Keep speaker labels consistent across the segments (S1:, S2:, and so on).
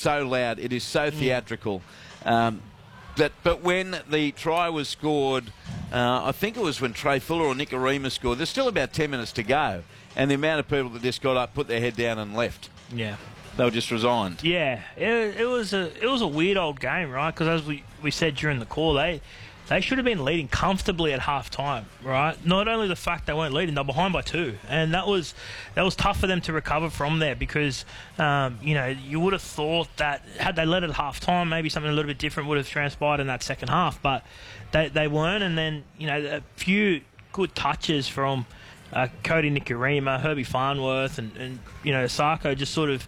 S1: so loud. It is so theatrical. But when the try was scored, I think it was when Trey Fuller or Nicarima scored, there's still about 10 minutes to go. And the amount of people that just got up, put their head down and left.
S2: Yeah.
S1: They were just resigned.
S2: Yeah, it was a weird old game, right? Because as we said during the call, they should have been leading comfortably at half time, right? Not only the fact they weren't leading, they're behind by 2, and that was tough for them to recover from there because you would have thought that had they led at half time, maybe something a little bit different would have transpired in that second half, but they weren't, and then a few good touches from Cody Nicarima, Herbie Farnworth, and Sarko just sort of.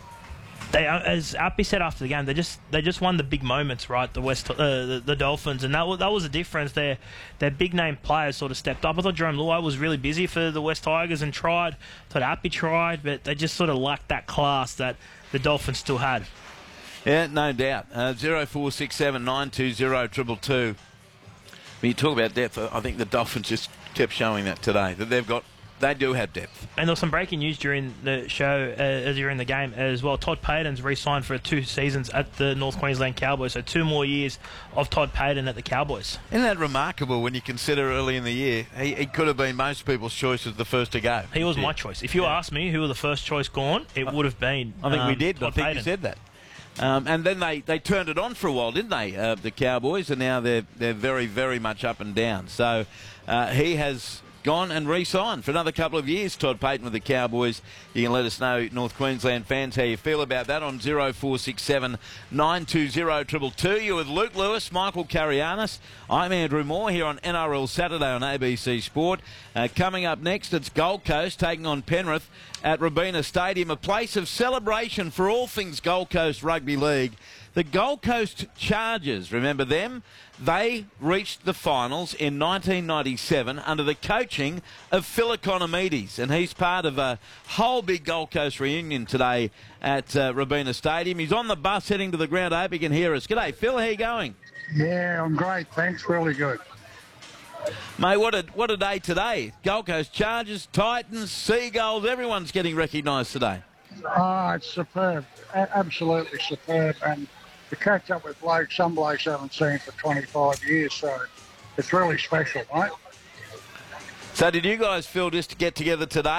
S2: As Appy said after the game, they just won the big moments, right? The Dolphins, and that was the difference. Their big name players sort of stepped up. I thought Jerome Luai was really busy for the West Tigers and tried. I thought Appy tried, but they just sort of lacked that class that the Dolphins still had.
S1: Yeah, no doubt. 0467 920 222. When you talk about depth, I think the Dolphins just kept showing that today that they do have depth.
S2: And there was some breaking news during the show, during the game as well. Todd Payten's re-signed for 2 seasons at the North Queensland Cowboys, so 2 more years of Todd Payten at the Cowboys.
S1: Isn't that remarkable when you consider early in the year, he could have been most people's choice as the first to go.
S2: He was my choice. If you asked me who was the first choice gone, it would have been
S1: I think we did.
S2: Todd
S1: I think
S2: Payten.
S1: you said that. And then they turned it on for a while, didn't they, the Cowboys, and now they're very, very much up and down. So he has gone and re-signed for another couple of years, Todd Payten with the Cowboys. You can let us know, North Queensland fans, how you feel about that on 0467 920 222. You're with Luke Lewis, Michael Carianis. I'm Andrew Moore here on NRL Saturday on ABC Sport. Coming up next, it's Gold Coast taking on Penrith at Robina Stadium, a place of celebration for all things Gold Coast Rugby League. The Gold Coast Chargers, remember them? They reached the finals in 1997 under the coaching of Phil Economides, and he's part of a whole big Gold Coast reunion today at Robina Stadium. He's on the bus heading to the ground. I hope he can hear us. G'day, Phil. How you going?
S3: Yeah, I'm great. Thanks. Really good.
S1: Mate, what a day today. Gold Coast Chargers, Titans, Seagulls, everyone's getting recognised today.
S3: Oh, it's superb. Absolutely superb. And to catch up with some blokes I haven't seen for 25 years, so it's really special, mate.
S1: So did you guys feel just to get together today